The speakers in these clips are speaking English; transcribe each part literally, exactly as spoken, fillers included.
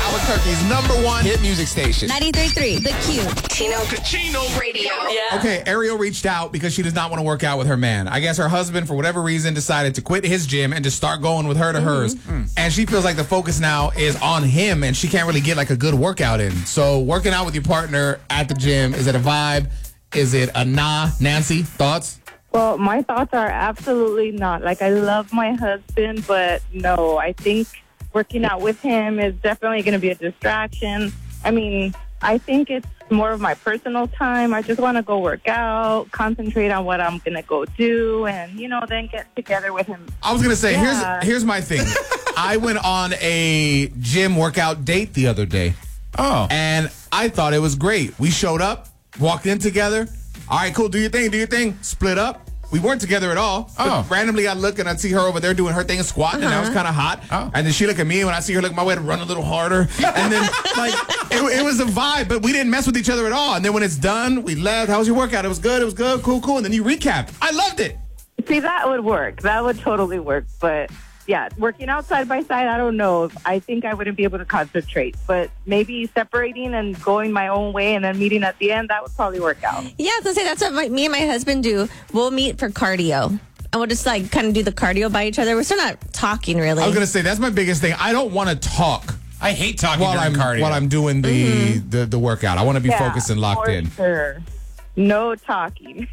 Albuquerque's number one hit music station. ninety-three point three, The Q. Chino Cucino Radio. Yeah. Okay, Ariel reached out because she does not want to work out with her man. I guess her husband, for whatever reason, decided to quit his gym and just start going with her to mm-hmm. hers. Mm. And she feels like the focus now is on him, and she can't really get like a good workout in. So working out with your partner at the gym, is it a vibe? Is it a nah? Nancy, thoughts? Well, my thoughts are absolutely not. Like, I love my husband, but no, I think working out with him is definitely going to be a distraction. I mean, I think it's more of my personal time. I just want to go work out, concentrate on what I'm going to go do, and, you know, then get together with him. I was going to say, Yeah. here's here's my thing. I went on a gym workout date the other day. Oh. And I thought it was great. We showed up, walked in together. All right, cool. Do your thing. Do your thing. Split up. We weren't together at all. Oh. But randomly, I'd look and I'd see her over there doing her thing, squatting, uh-huh. and that was kind of hot. Oh. And then she look at me, and when I see her look my way, to run a little harder. And then, like, it, it was a vibe, but we didn't mess with each other at all. And then when it's done, we left. How was your workout? It was good. It was good. Cool, cool. And then you recap. I loved it. See, that would work. That would totally work. But, yeah, working out side by side, I don't know. I think I wouldn't be able to concentrate. But maybe separating and going my own way and then meeting at the end, that would probably work out. Yeah, I was going to say, that's what my, me and my husband do. We'll meet for cardio. And we'll just, like, kind of do the cardio by each other. We're still not talking, really. I was going to say, that's my biggest thing. I don't want to talk. I hate talking while during I'm, cardio. While I'm doing the, mm-hmm. the, the workout. I want to be Yeah, focused and locked for in. Sure. No talking.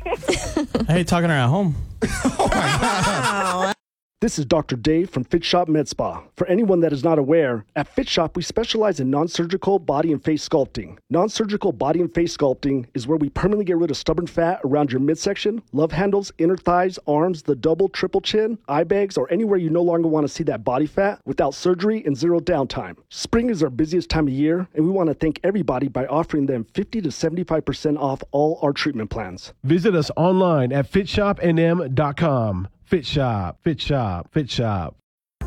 I hate talking to her at home. Oh, my God. This is Doctor Dave from Fit Shop Med Spa. For anyone that is not aware, at Fit Shop we specialize in non-surgical body and face sculpting. Non-surgical body and face sculpting is where we permanently get rid of stubborn fat around your midsection, love handles, inner thighs, arms, the double, triple chin, eye bags, or anywhere you no longer want to see that body fat without surgery and zero downtime. Spring is our busiest time of year, and we want to thank everybody by offering them fifty to seventy-five percent off all our treatment plans. Visit us online at fit shop n m dot com. Fit Shop, Fit Shop, Fit Shop.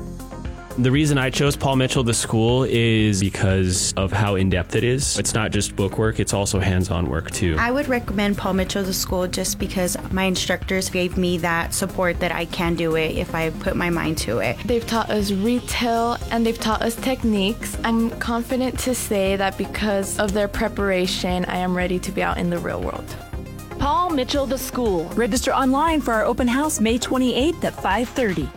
The reason I chose Paul Mitchell, the school, is because of how in-depth it is. It's not just book work, it's also hands-on work, too. I would recommend Paul Mitchell, the school, just because my instructors gave me that support that I can do it if I put my mind to it. They've taught us retail and they've taught us techniques. I'm confident to say that because of their preparation, I am ready to be out in the real world. Paul Mitchell, the school. Register online for our open house May twenty-eighth at five thirty.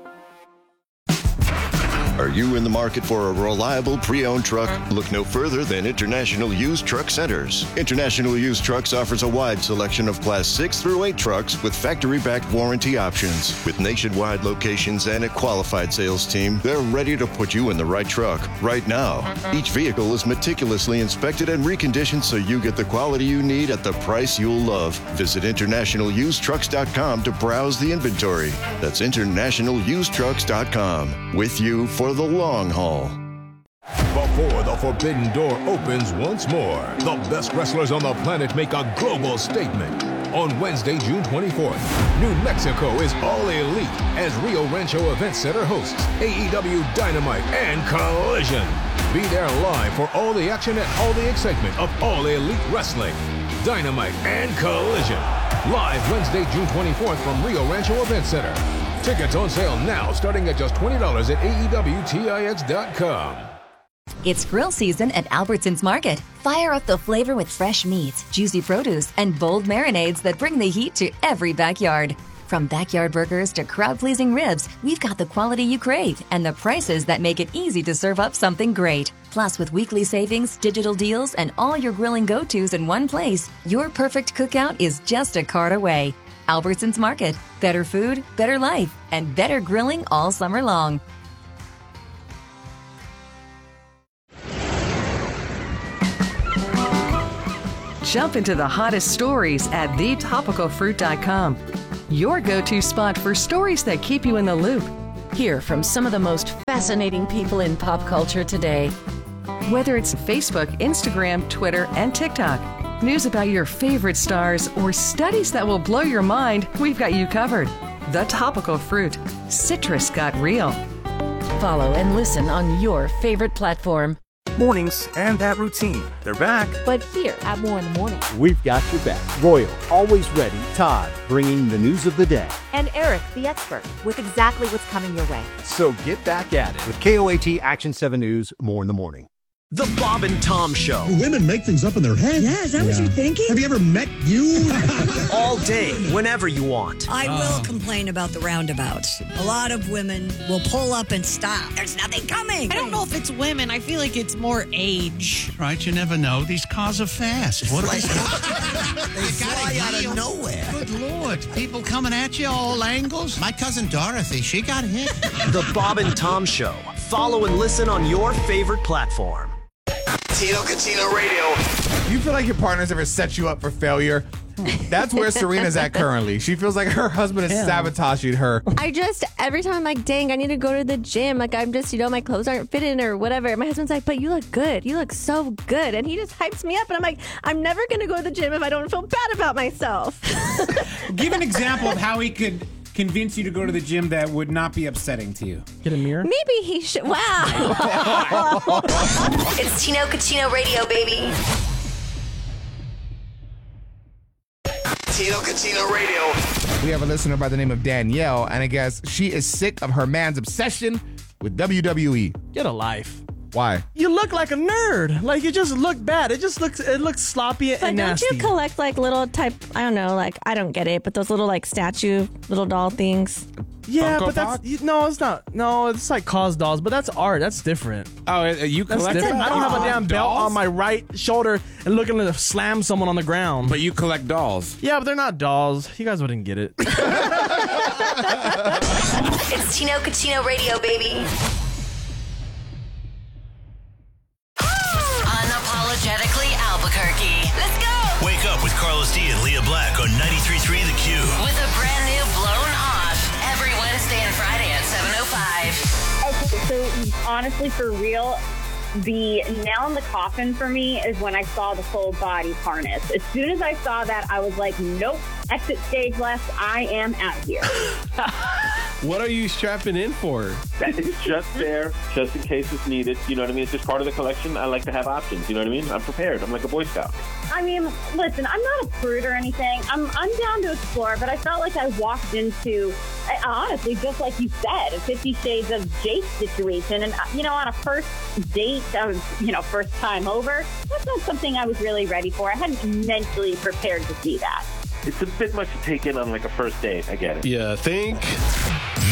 Are you in the market for a reliable pre-owned truck? Look no further than International Used Truck Centers. International Used Trucks offers a wide selection of Class six through eight trucks with factory-backed warranty options. With nationwide locations and a qualified sales team, they're ready to put you in the right truck right now. Each vehicle is meticulously inspected and reconditioned so you get the quality you need at the price you'll love. Visit international used trucks dot com to browse the inventory. That's international used trucks dot com. With you for the long haul. Before the Forbidden Door opens once more, the best wrestlers on the planet make a global statement. On Wednesday, June twenty-fourth, New Mexico is all elite as Rio Rancho Event Center hosts A E W Dynamite and Collision. Be there live for all the action and all the excitement of All Elite Wrestling. Dynamite and Collision. Live Wednesday, June twenty-fourth from Rio Rancho Event Center. Tickets on sale now, starting at just twenty dollars at A E W Tix dot com. It's grill season at Albertsons Market. Fire up the flavor with fresh meats, juicy produce, and bold marinades that bring the heat to every backyard. From backyard burgers to crowd-pleasing ribs, we've got the quality you crave and the prices that make it easy to serve up something great. Plus, with weekly savings, digital deals, and all your grilling go-tos in one place, your perfect cookout is just a cart away. Albertsons Market. Better food, better life, and better grilling all summer long. Jump into the hottest stories at the topical fruit dot com. Your go-to spot for stories that keep you in the loop. Hear from some of the most fascinating people in pop culture today. Whether it's Facebook, Instagram, Twitter, and TikTok, news about your favorite stars, or studies that will blow your mind, we've got you covered. The Topical Fruit. Citrus got real. Follow and listen on your favorite platform. Mornings and that routine. They're back. But here at More in the Morning. We've got your back. Royal, always ready. Todd, bringing the news of the day. And Eric, the expert, with exactly what's coming your way. So get back at it with K O A T Action seven News, More in the Morning. The Bob and Tom Show. Women make things up in their head. Yeah, is that what you're thinking? Have you ever met you? All day, whenever you want. I will complain about the roundabouts. A lot of women will pull up and stop. There's nothing coming. I don't know if it's women. I feel like it's more age. Right, you never know. These cars are fast. What Like- they fly out of nowhere. Good Lord. People coming at you all angles. My cousin Dorothy, she got hit. The Bob and Tom Show. Follow and listen on your favorite platform. Tino Cucino Radio. You feel like your partner's ever set you up for failure? That's where Serena's at currently. She feels like her husband is Yeah. sabotaging her. I just, every time I'm like, dang, I need to go to the gym. Like, I'm just, you know, my clothes aren't fitting or whatever. My husband's like, but you look good. You look so good. And he just hypes me up. And I'm like, I'm never going to go to the gym if I don't feel bad about myself. Give an example of how he could convince you to go to the gym that would not be upsetting to you. Get a mirror? Maybe he should. Wow. It's Tino Cucino Radio, baby. Tino Cucino Radio. We have a listener by the name of Danielle, and I guess she is sick of her man's obsession with W W E. Get a life. Why? You look like a nerd. Like, you just look bad. It just looks, it looks sloppy But and don't nasty. you collect like little type, I don't know, like, I don't get it, but those little like statue, little doll things? Yeah, Funko but that's you, no, it's not. No, it's like cause dolls, but that's art. That's different. Oh, you That's collect different. I don't have a damn belt dolls? on my right shoulder and looking to slam someone on the ground. But you collect dolls. Yeah, but they're not dolls. You guys wouldn't get it. It's Tino Cucino Radio, baby. Unapologetically Albuquerque. Let's go! Wake up with Carlos D and Leah Black on ninety-three point three The Q. With a brand new Blown Off every Wednesday and Friday at seven oh five. Okay, so honestly, for real, the nail in the coffin for me is when I saw the full body harness. As soon as I saw that, I was like, nope, exit stage left. I am out of here. What are you strapping in for? It's just there, just in case it's needed. You know what I mean? It's just part of the collection. I like to have options. You know what I mean? I'm prepared. I'm like a Boy Scout. I mean, listen, I'm not a prude or anything. I'm I'm down to explore, but I felt like I walked into, I- honestly, just like you said, a Fifty Shades of Jake situation. And, you know, on a first date, I was, you know, first time over, that's not something I was really ready for. I hadn't mentally prepared to see that. It's a bit much to take in on like a first date. I get it. Yeah, think.